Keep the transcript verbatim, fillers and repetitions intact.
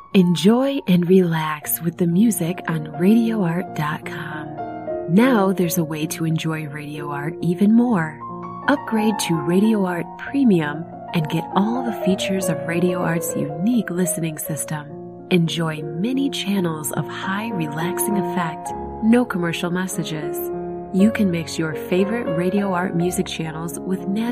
Enjoy and relax with the music on radio art dot com. Now there's a way to enjoy Radio Art even more. Upgrade to Radio Art Premium and get all the features of Radio Art's unique listening system. Enjoy many channels of high relaxing effect, no commercial messages. You can mix your favorite Radio Art music channels with natural